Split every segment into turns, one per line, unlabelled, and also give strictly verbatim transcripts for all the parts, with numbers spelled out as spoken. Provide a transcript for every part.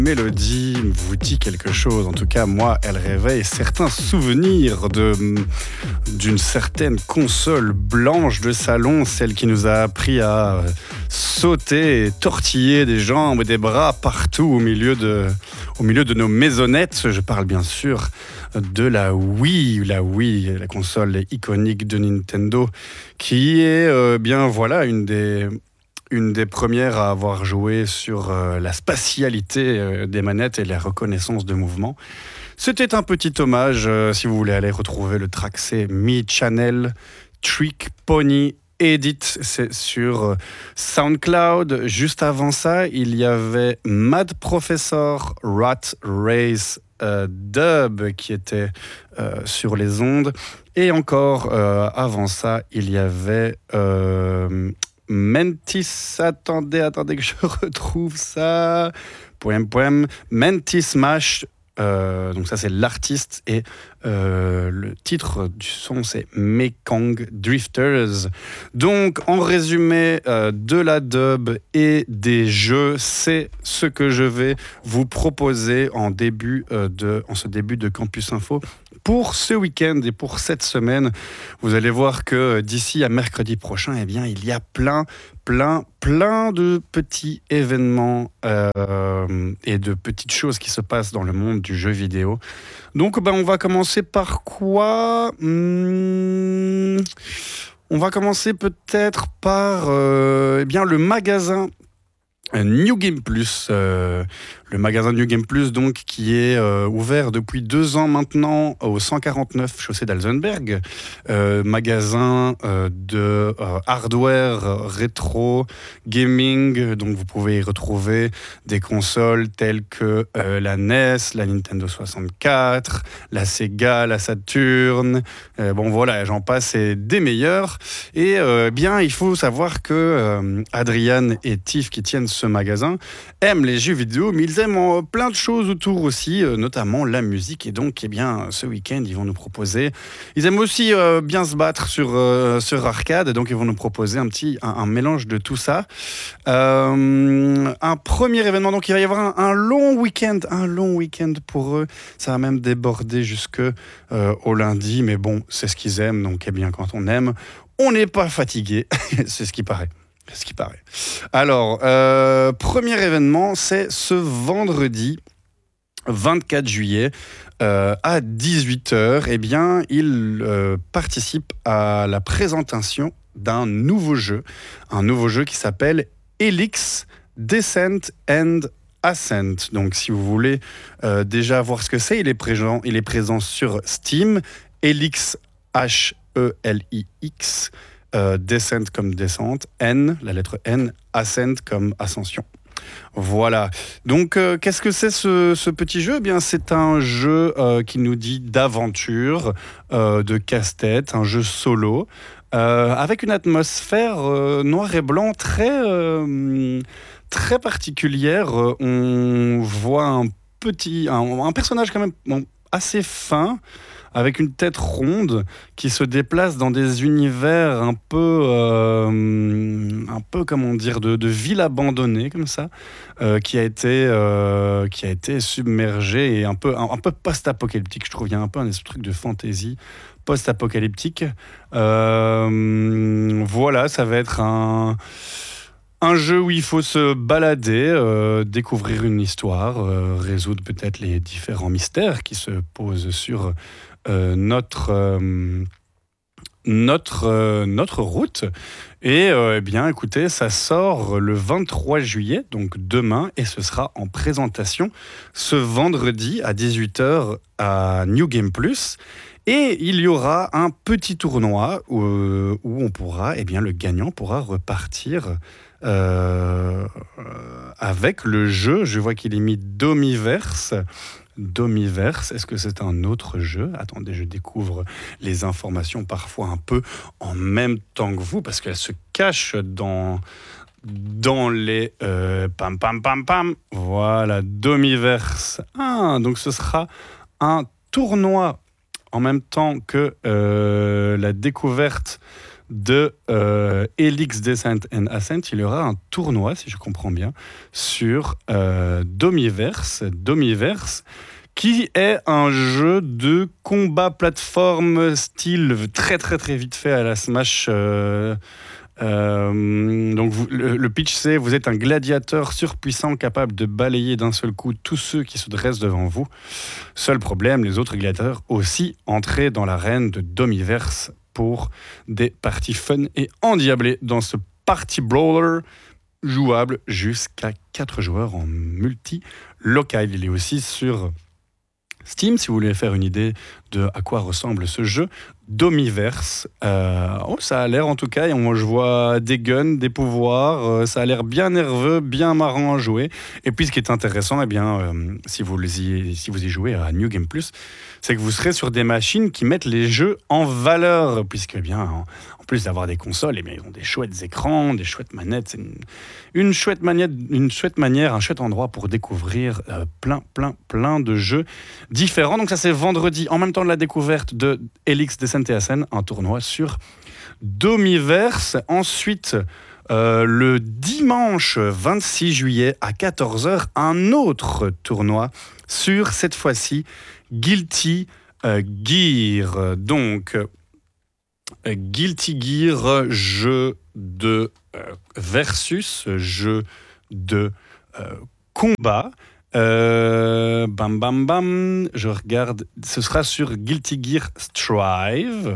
Mélodie vous dit quelque chose. En tout cas, moi, elle réveille certains souvenirs de, d'une certaine console blanche de salon, celle qui nous a appris à sauter et tortiller des jambes et des bras partout au milieu de, au milieu de nos maisonnettes. Je parle bien sûr de la Wii, la Wii, la console iconique de Nintendo, qui est euh, bien voilà une des Une des premières à avoir joué sur euh, la spatialité euh, des manettes et la reconnaissance de mouvement. C'était un petit hommage, euh, si vous voulez aller retrouver le track, c'est Me Channel Trick Pony Edit, c'est sur euh, SoundCloud. Juste avant ça, il y avait Mad Professor Rat Race euh, Dub qui était euh, sur les ondes. Et encore euh, avant ça, il y avait... Euh, Mentis, attendez, attendez que je retrouve ça. Poème, poème. Mentis Mash, euh, donc ça c'est l'artiste et euh, le titre du son c'est Mekong Drifters. Donc en résumé, euh, de la dub et des jeux, c'est ce que je vais vous proposer en début euh, de, en ce début de Campus Info. Pour ce week-end et pour cette semaine, vous allez voir que d'ici à mercredi prochain, eh bien, il y a plein, plein, plein de petits événements euh, et de petites choses qui se passent dans le monde du jeu vidéo. Donc, ben, on va commencer par quoi ? hmm, On va commencer peut-être par euh, eh bien, le magasin New Game Plus, euh, le magasin New Game Plus donc qui est euh, ouvert depuis deux ans maintenant au cent quarante-neuf chaussée d'Alzenberg, euh, magasin euh, de euh, hardware rétro gaming, donc vous pouvez y retrouver des consoles telles que euh, la N E S, la Nintendo soixante-quatre, la Sega, la Saturn, euh, bon voilà, j'en passe, et des meilleurs. Et euh, bien il faut savoir que euh, Adrian et Tiff qui tiennent ce magasin aiment les jeux vidéo, mais ils aiment euh, plein de choses autour aussi, euh, notamment la musique. Et donc, eh bien, ce week-end, ils vont nous proposer. Ils aiment aussi euh, bien se battre sur euh, sur arcade, donc ils vont nous proposer un petit un, un mélange de tout ça. Euh, un premier événement, donc il va y avoir un, un long week-end, un long week-end pour eux. Ça va même déborder jusque euh, au lundi, mais bon, c'est ce qu'ils aiment. Donc, eh bien, quand on aime, on n'est pas fatigué. C'est ce qui paraît. Ce qui paraît. Alors, euh, premier événement, c'est ce vendredi vingt-quatre juillet euh, à dix-huit heures. Eh bien, il euh, participe à la présentation d'un nouveau jeu, un nouveau jeu qui s'appelle Helix Descent and Ascent. Donc, si vous voulez euh, déjà voir ce que c'est, il est présent, il est présent sur Steam. Helix, H E L I X. Euh, descent comme descente, N, la lettre N, ascent comme ascension. Voilà. Donc, euh, qu'est-ce que c'est ce, ce petit jeu ? Eh bien, c'est un jeu euh, qui nous dit d'aventure, euh, de casse-tête, un jeu solo, euh, avec une atmosphère euh, noir et blanc très, euh, très particulière. On voit un petit, un, un personnage quand même bon, assez fin, avec une tête ronde qui se déplace dans des univers un peu, euh, un peu comment dire, de, de villes abandonnées comme ça, euh, qui a été, euh, qui a été submergé et un peu, un, un peu post-apocalyptique. Je trouve il y a un peu un truc de fantasy post-apocalyptique. Euh, voilà, ça va être un Un jeu où il faut se balader, euh, découvrir une histoire, euh, résoudre peut-être les différents mystères qui se posent sur euh, notre, euh, notre, euh, notre route. Et euh, eh bien, écoutez, ça sort le vingt-trois juillet, donc demain, et ce sera en présentation ce vendredi à dix-huit heures à New Game Plus. Et il y aura un petit tournoi où, où on pourra, eh bien, le gagnant pourra repartir euh, avec le jeu. Je vois qu'il est mis Domiverse. Domiverse, est-ce que c'est un autre jeu ? Attendez, je découvre les informations parfois un peu en même temps que vous, parce qu'elles se cachent dans, dans les... Euh, pam, pam, pam, pam. Voilà, Domiverse. Ah, donc ce sera un tournoi en même temps que euh, la découverte de euh, Helix Descent and Ascent, il y aura un tournoi, si je comprends bien, sur euh, Domiverse. Domiverse, qui est un jeu de combat plateforme style très très très vite fait à la Smash. Euh, euh, donc vous, le, le pitch c'est: vous êtes un gladiateur surpuissant capable de balayer d'un seul coup tous ceux qui se dressent devant vous. Seul problème, les autres gladiateurs aussi entraient dans l'arène de Domiverse pour des parties fun et endiablées dans ce party brawler jouable jusqu'à quatre joueurs en multi local. Il est aussi sur Steam, si vous voulez faire une idée de à quoi ressemble ce jeu. Domiverse, euh, oh, ça a l'air en tout cas, et moi je vois des guns, des pouvoirs, euh, ça a l'air bien nerveux, bien marrant à jouer. Et puis ce qui est intéressant, eh bien, euh, si, vous y, si vous y jouez à New Game Plus, c'est que vous serez sur des machines qui mettent les jeux en valeur, puisque eh bien, en, en plus d'avoir des consoles, eh bien, ils ont des chouettes écrans, des chouettes manettes. C'est une, une, chouette manière, une chouette manière, un chouette endroit pour découvrir euh, plein, plein, plein de jeux différents. Donc ça c'est vendredi, en même temps de la découverte de Helix Descent and Ascent, un tournoi sur Domiverse. Ensuite, euh, le dimanche vingt-six juillet à quatorze heures, un autre tournoi sur, cette fois-ci, Guilty euh, Gear. Donc, euh, Guilty Gear, jeu de euh, versus, jeu de euh, combat. Euh, bam bam bam, je regarde, ce sera sur Guilty Gear Strive,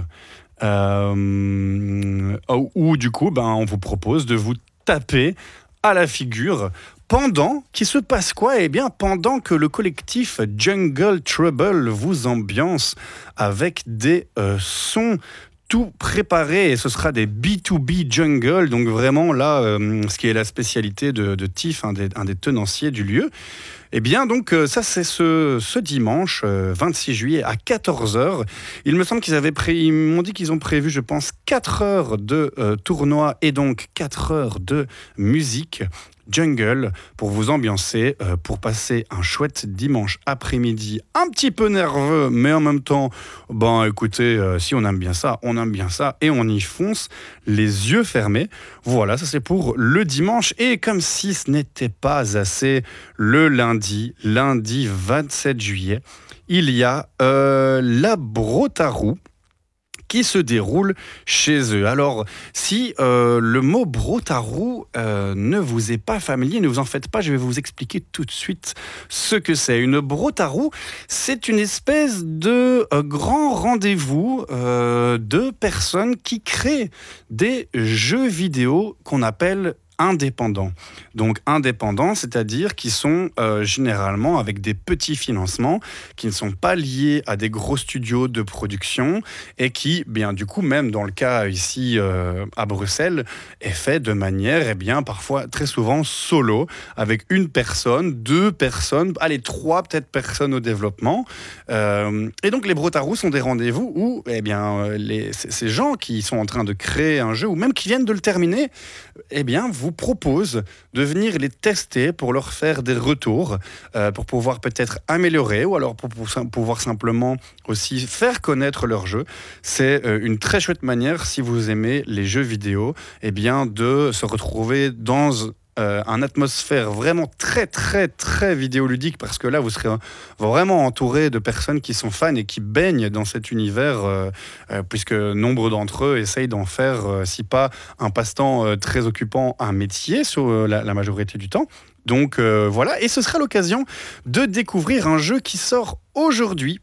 euh, où, où du coup ben, on vous propose de vous taper à la figure pendant qu'il se passe quoi? Eh bien pendant que le collectif Jungle Trouble vous ambiance avec des euh, sons tout préparé, et ce sera des B deux B jungle, donc vraiment là, euh, ce qui est la spécialité de, de Tiff, un des, un des tenanciers du lieu. Eh bien, donc, euh, ça, c'est ce, ce dimanche, euh, vingt-six juillet, à quatorze heures. Il me semble qu'ils avaient pré... Ils m'ont dit qu'ils ont prévu, je pense, quatre heures de euh, tournoi et donc quatre heures de musique jungle pour vous ambiancer, euh, pour passer un chouette dimanche après-midi, un petit peu nerveux, mais en même temps, ben écoutez, euh, si on aime bien ça, on aime bien ça, et on y fonce les yeux fermés. Voilà, ça c'est pour le dimanche. Et comme si ce n'était pas assez, le lundi, lundi vingt-sept juillet, il y a euh, la Brotarou qui se déroule chez eux. Alors, si euh, le mot Brotarou euh, ne vous est pas familier, ne vous en faites pas, je vais vous expliquer tout de suite ce que c'est. Une Brotarou, c'est une espèce de euh, grand rendez-vous euh, de personnes qui créent des jeux vidéo qu'on appelle indépendants. Donc indépendants, c'est-à-dire qui sont euh, généralement avec des petits financements, qui ne sont pas liés à des gros studios de production et qui, bien du coup, même dans le cas ici euh, à Bruxelles, est fait de manière, eh bien, parfois très souvent solo, avec une personne, deux personnes, allez, trois peut-être personnes au développement. Euh, et donc les Brotarous sont des rendez-vous où, eh bien, les, ces gens qui sont en train de créer un jeu ou même qui viennent de le terminer, eh bien, vous propose de venir les tester pour leur faire des retours, euh, pour pouvoir peut-être améliorer ou alors pour pouvoir simplement aussi faire connaître leur jeu. C'est euh, une très chouette manière, si vous aimez les jeux vidéo, eh bien, de se retrouver dans Euh, un atmosphère vraiment très très très vidéoludique, parce que là vous serez vraiment entouré de personnes qui sont fans et qui baignent dans cet univers, euh, euh, puisque nombre d'entre eux essayent d'en faire, euh, si pas un passe-temps euh, très occupant, un métier sur euh, la, la majorité du temps. Donc euh, voilà, et ce sera l'occasion de découvrir un jeu qui sort aujourd'hui,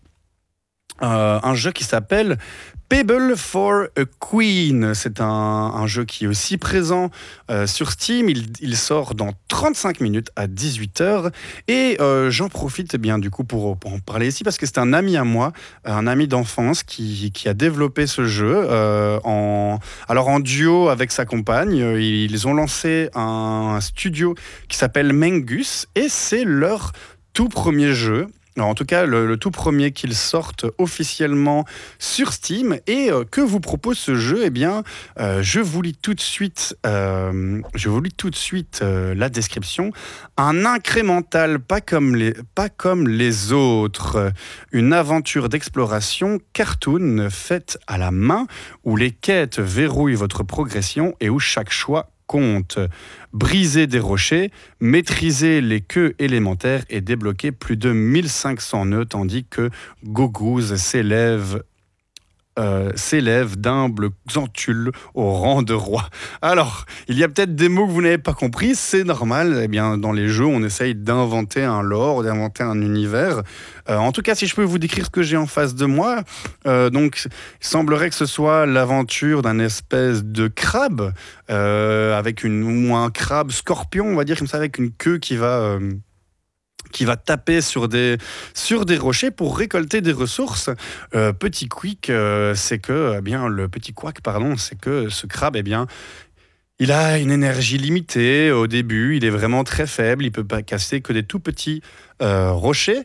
euh, un jeu qui s'appelle Pebble for a Queen. C'est un, un jeu qui est aussi présent euh, sur Steam. Il, il sort dans trente-cinq minutes à dix-huit heures. Et euh, j'en profite eh bien du coup pour, pour en parler ici, parce que c'est un ami à moi, un ami d'enfance qui, qui a développé ce jeu euh, en, alors en duo avec sa compagne. Ils ont lancé un, un studio qui s'appelle Mengus et c'est leur tout premier jeu. Alors, en tout cas, le, le tout premier qu'ils sortent officiellement sur Steam. Et euh, que vous propose ce jeu? Eh bien, euh, je vous lis tout de suite, euh, je vous lis tout de suite euh, la description. Un incrémental, pas comme les, pas comme les autres. Une aventure d'exploration cartoon faite à la main, où les quêtes verrouillent votre progression et où chaque choix compte. Briser des rochers, maîtriser les queues élémentaires et débloquer plus de mille cinq cents nœuds, tandis que Gogoose s'élève Euh, s'élève d'humbles xantules au rang de roi. Alors, il y a peut-être des mots que vous n'avez pas compris, c'est normal. Eh bien, dans les jeux, on essaye d'inventer un lore, d'inventer un univers. Euh, en tout cas, si je peux vous décrire ce que j'ai en face de moi, euh, donc, il semblerait que ce soit l'aventure d'un espèce de crabe, euh, avec une, ou un crabe scorpion, on va dire comme ça, avec une queue qui va... Euh, qui va taper sur des, sur des rochers pour récolter des ressources. Euh, petit quick, euh, c'est que, eh bien, le petit quack, pardon, c'est que ce crabe, eh bien, il a une énergie limitée au début, il est vraiment très faible, il peut pas casser que des tout petits euh, rochers.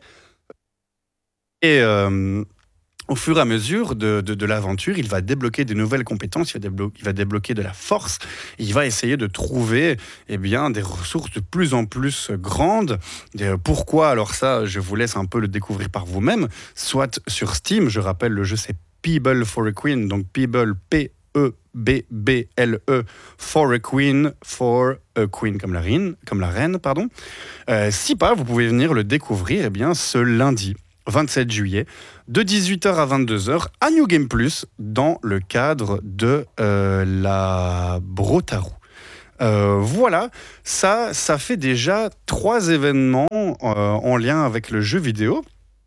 Et euh, au fur et à mesure de, de, de l'aventure, il va débloquer de nouvelles compétences, il va, déblo- il va débloquer de la force, et il va essayer de trouver eh bien, des ressources de plus en plus grandes. Et pourquoi? Alors ça, je vous laisse un peu le découvrir par vous-même, soit sur Steam, je rappelle, le jeu c'est Peeble for a Queen, donc Peeble, P E B B L E, for a Queen, for a Queen, comme la reine, comme la reine pardon. Euh, si pas, vous pouvez venir le découvrir eh bien, ce lundi vingt-sept juillet, de dix-huit heures à vingt-deux heures, à New Game Plus, dans le cadre de euh, la Brotarou. Euh, voilà, ça, ça fait déjà trois événements euh, en lien avec le jeu vidéo.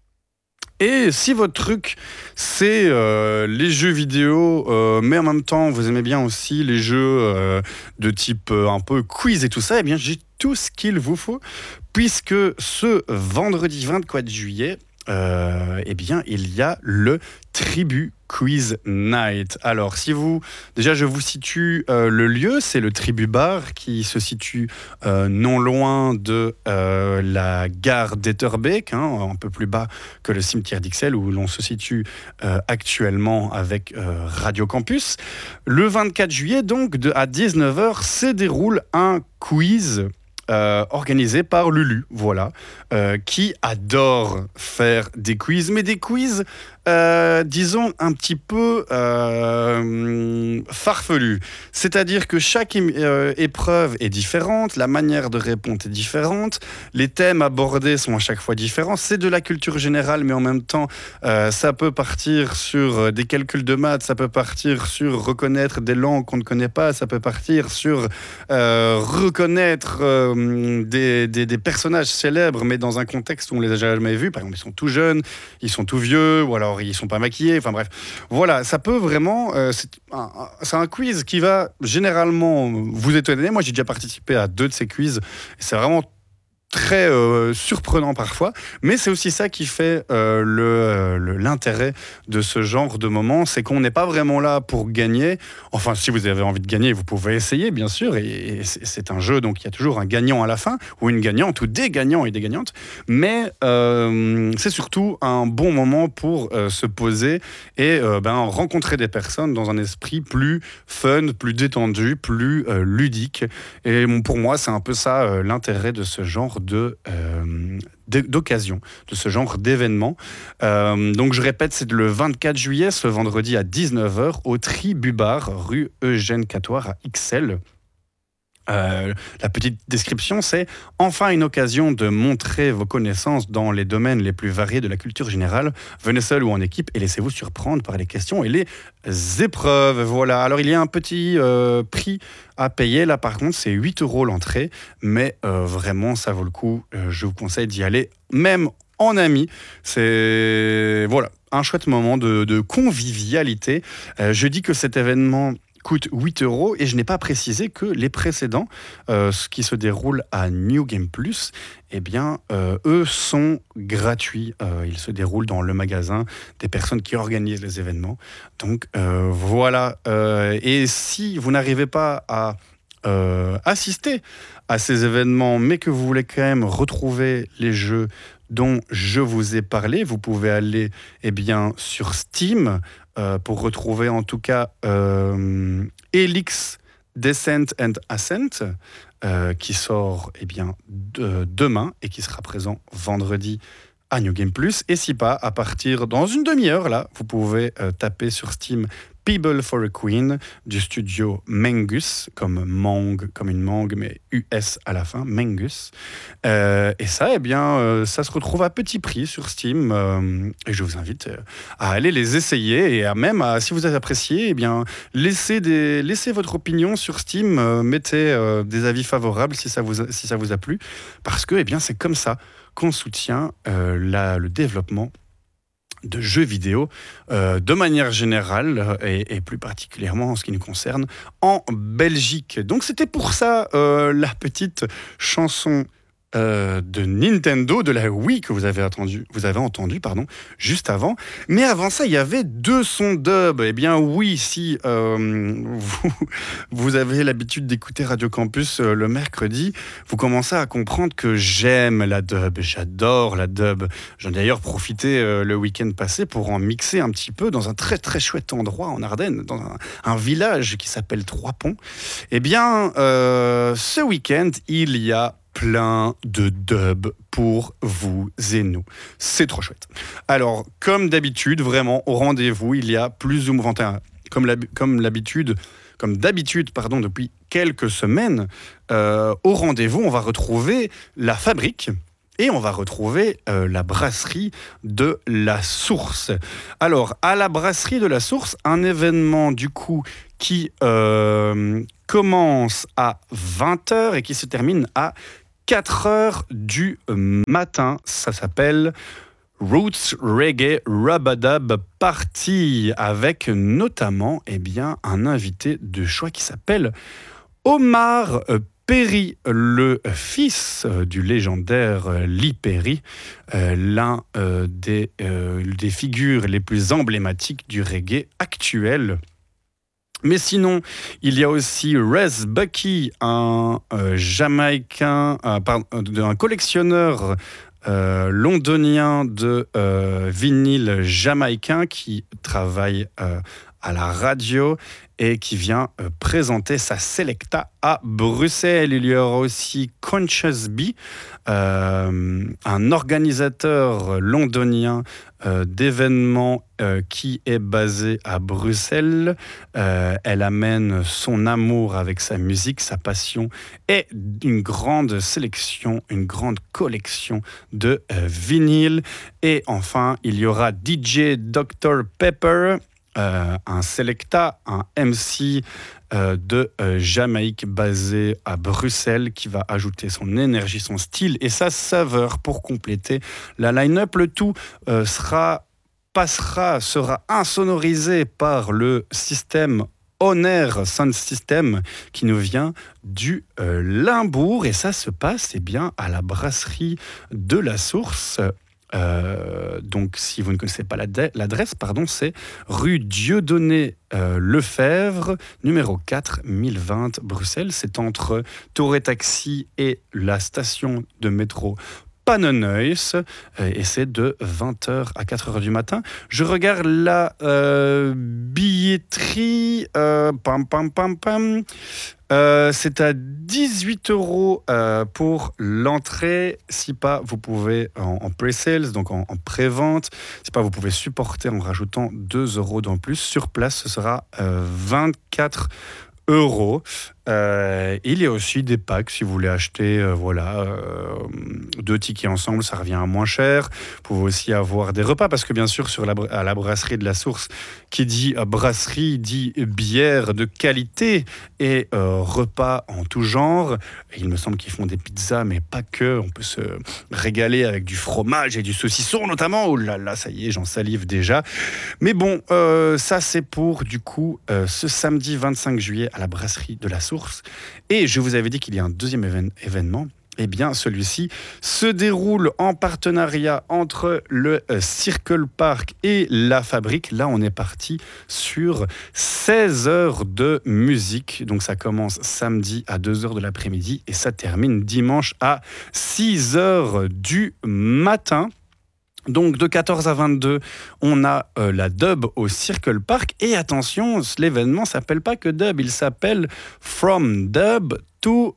Et si votre truc, c'est euh, les jeux vidéo, euh, mais en même temps, vous aimez bien aussi les jeux euh, de type euh, un peu quiz et tout ça, eh bien, j'ai tout ce qu'il vous faut, puisque ce vendredi vingt-quatre juillet, Euh, eh bien, il y a le Tribu Quiz Night. Alors, si vous... Déjà, je vous situe euh, le lieu, c'est le Tribu Bar qui se situe euh, non loin de euh, la gare d'Etterbeek, hein, un peu plus bas que le cimetière d'Ixelles, où l'on se situe euh, actuellement avec euh, Radio Campus. Le vingt-quatre juillet, donc, de, à dix-neuf heures, se déroule un quiz Euh, organisé par Lulu, voilà, euh, qui adore faire des quiz, mais des quiz, euh, disons, un petit peu euh, farfelus. C'est-à-dire que chaque é- euh, épreuve est différente, la manière de répondre est différente, les thèmes abordés sont à chaque fois différents. C'est de la culture générale, mais en même temps, euh, ça peut partir sur des calculs de maths, ça peut partir sur reconnaître des langues qu'on ne connaît pas, ça peut partir sur euh, reconnaître euh, Des, des, des personnages célèbres, mais dans un contexte où on les a jamais vus. Par exemple, ils sont tout jeunes, ils sont tout vieux, ou alors ils sont pas maquillés. Enfin bref, voilà, ça peut vraiment. Euh, c'est, un, c'est un quiz qui va généralement vous étonner. Moi, j'ai déjà participé à deux de ces quiz. Et c'est vraiment très euh, surprenant parfois, mais c'est aussi ça qui fait euh, le, le, l'intérêt de ce genre de moment, c'est qu'on n'est pas vraiment là pour gagner. Enfin, si vous avez envie de gagner, vous pouvez essayer, bien sûr, et, et c'est, c'est un jeu, donc il y a toujours un gagnant à la fin, ou une gagnante, ou des gagnants et des gagnantes, mais euh, c'est surtout un bon moment pour euh, se poser et euh, ben, rencontrer des personnes dans un esprit plus fun, plus détendu, plus euh, ludique. Et bon, pour moi, c'est un peu ça euh, l'intérêt de ce genre De, euh, d'occasion, de ce genre d'événement. Euh, donc je répète, c'est le vingt-quatre juillet, ce vendredi à dix-neuf heures, au Tribu Bar, rue Eugène Catoire à Ixelles. Euh, la petite description, c'est « Enfin une occasion de montrer vos connaissances dans les domaines les plus variés de la culture générale. Venez seul ou en équipe et laissez-vous surprendre par les questions et les épreuves. » Voilà, alors il y a un petit euh, prix à payer. Là, par contre, c'est huit euros l'entrée. Mais euh, vraiment, ça vaut le coup. Euh, je vous conseille d'y aller, même en amis. C'est voilà, un chouette moment de, de convivialité. Euh, je dis que cet événement coûte huit euros et je n'ai pas précisé que les précédents, euh, ce qui se déroule à New Game Plus, eh bien, euh, eux sont gratuits. Euh, ils se déroulent dans le magasin des personnes qui organisent les événements. Donc euh, voilà. Euh, et si vous n'arrivez pas à euh, assister à ces événements, mais que vous voulez quand même retrouver les jeux dont je vous ai parlé. Vous pouvez aller eh bien, sur Steam euh, pour retrouver en tout cas euh, Helix Descent and Ascent, euh, qui sort eh bien, de, demain et qui sera présent vendredi à New Game Plus. Et si pas, à partir dans une demi-heure, là, vous pouvez euh, taper sur Steam People for a Queen du studio Mengus, comme mangue, comme une mangue, mais U S à la fin, Mengus. Euh, et ça, eh bien, euh, ça se retrouve à petit prix sur Steam. Euh, et je vous invite euh, à aller les essayer et à même, à, si vous avez apprécié, eh bien, laissez, des, laissez votre opinion sur Steam, euh, mettez euh, des avis favorables si ça vous a, si ça vous a plu, parce que, eh bien, c'est comme ça qu'on soutient euh, la, le développement de jeux vidéo euh, de manière générale et, et plus particulièrement en ce qui nous concerne en Belgique. Donc c'était pour ça euh, la petite chanson euh, de Nintendo, de la Wii que vous avez entendu, vous avez entendu pardon, juste avant. Mais avant ça, il y avait deux sons dub. Eh bien oui, si euh, vous, vous avez l'habitude d'écouter Radio Campus euh, le mercredi, vous commencez à comprendre que j'aime la dub, j'adore la dub. J'en ai d'ailleurs profité euh, le week-end passé pour en mixer un petit peu dans un très très chouette endroit en Ardennes, dans un, un village qui s'appelle Trois-Ponts. Eh bien, euh, ce week-end, il y a plein de dubs pour vous et nous. C'est trop chouette. Alors, comme d'habitude, vraiment, au rendez-vous, il y a plus ou moins... Comme, l'hab- comme l'habitude... Comme d'habitude, pardon, depuis quelques semaines, euh, au rendez-vous, on va retrouver la fabrique et on va retrouver euh, la brasserie de la Source. Alors, à la brasserie de la Source, un événement du coup qui euh, commence à vingt heures et qui se termine à quatre heures du matin. Ça s'appelle Roots Reggae Rubadub Party, avec notamment eh bien, un invité de choix qui s'appelle Omar Perry, le fils du légendaire Lee Perry, euh, l'un euh, des, euh, des figures les plus emblématiques du reggae actuel. Mais sinon, il y a aussi Rez Bucky, un euh, Jamaïcain, euh, pardon, un collectionneur euh, londonien de euh, vinyle jamaïcain qui travaille euh, à la radio et qui vient euh, présenter sa Selecta à Bruxelles. Il y aura aussi Conscious Bee, euh, un organisateur londonien euh, d'événements euh, qui est basé à Bruxelles. Euh, elle amène son amour avec sa musique, sa passion et une grande sélection, une grande collection de euh, vinyles. Et enfin, il y aura D J docteur Pepper, Euh, un Selecta, un M C euh, de euh, Jamaïque basé à Bruxelles qui va ajouter son énergie, son style et sa saveur pour compléter la line-up. Le tout euh, sera, passera, sera insonorisé par le système Honor Sound System qui nous vient du euh, Limbourg et ça se passe eh bien, à la brasserie de la Source. Euh, donc, si vous ne connaissez pas l'adresse, pardon, c'est rue Dieudonné euh, Lefebvre, numéro quatre, mille vingt, Bruxelles. C'est entre Touré Taxi et la station de métro Pannenhuis, et c'est de vingt heures à quatre heures du matin. Je regarde la euh, billetterie. Euh, pam, pam, pam, pam. Euh, c'est à dix-huit euros euh, pour l'entrée. Si pas, vous pouvez en, en pre-sales, donc en, en pré-vente. Si pas, vous pouvez supporter en rajoutant deux euros d'en plus. Sur place, ce sera euh, vingt-quatre euros. Euh, il y a aussi des packs si vous voulez acheter euh, voilà, euh, deux tickets ensemble, ça revient à moins cher. Vous pouvez aussi avoir des repas parce que bien sûr sur la, à la brasserie de la Source, qui dit euh, brasserie dit bière de qualité et euh, repas en tout genre. Et il me semble qu'ils font des pizzas mais pas que, on peut se régaler avec du fromage et du saucisson notamment. Oh là là, ça y est, j'en salive déjà. Mais bon, euh, ça c'est pour du coup euh, ce samedi vingt-cinq juillet à la brasserie de la Source. Et je vous avais dit qu'il y a un deuxième évén- événement Eh bien, celui-ci se déroule en partenariat entre le Circle Park et La Fabrique. Là, on est parti sur seize heures de musique. Donc, ça commence samedi à deux heures de l'après-midi et ça termine dimanche à six heures du matin. Donc de quatorze à vingt-deux, on a euh, la dub au Circle Park. Et attention, l'événement ne s'appelle pas que dub, il s'appelle From Dub to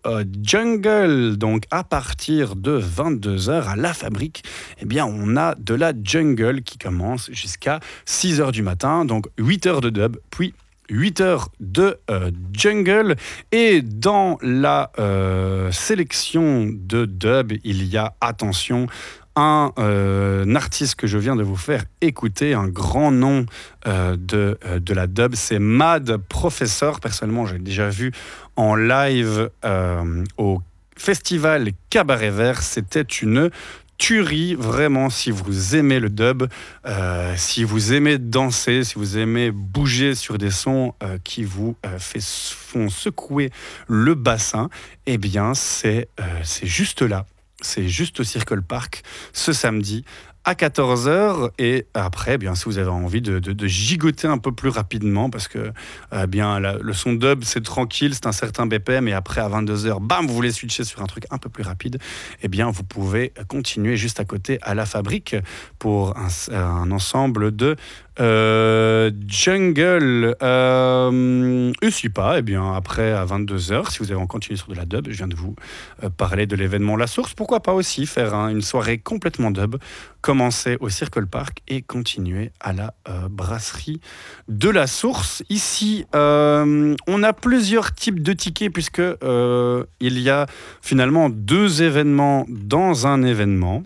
Jungle. Donc à partir de vingt-deux heures à La Fabrique, eh bien, on a de la jungle qui commence jusqu'à six heures du matin. Donc huit heures de dub, puis huit heures de euh, jungle. Et dans la euh, sélection de dub, il y a, attention, Un, euh, un artiste que je viens de vous faire écouter, un grand nom euh, de, euh, de la dub, c'est Mad Professor. Personnellement, j'ai déjà vu en live euh, au festival Cabaret Vert. C'était une tuerie, vraiment. Si vous aimez le dub, euh, si vous aimez danser, si vous aimez bouger sur des sons euh, qui vous euh, fait, font secouer le bassin, eh bien, c'est, euh, c'est juste là. C'est juste au Circle Park ce samedi à quatorze heures. Et après, bien, si vous avez envie de, de, de gigoter un peu plus rapidement, parce que euh, bien, la, le son dub, c'est tranquille, c'est un certain B P M, et après, à vingt-deux heures, bam, vous voulez switcher sur un truc un peu plus rapide, eh bien, vous pouvez continuer juste à côté à La Fabrique pour un, un ensemble de euh, jungle. Euh, et si pas, eh bien, après, à vingt-deux heures, si vous avez continué sur de la dub, je viens de vous euh, parler de l'événement La Source, pourquoi pas aussi faire hein, une soirée complètement dub, commencer au Circle Park et continuer à la euh, brasserie de La Source. Ici, euh, on a plusieurs types de tickets puisque euh, il y a finalement deux événements dans un événement.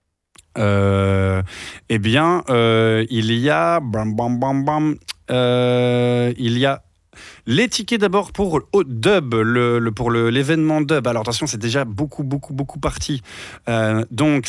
Euh, eh bien, euh, il y a, bam, bam, bam, bam, euh, il y a les tickets d'abord pour au dub, le, le, pour le, l'événement dub. Alors attention, c'est déjà beaucoup, beaucoup, beaucoup parti. Euh, donc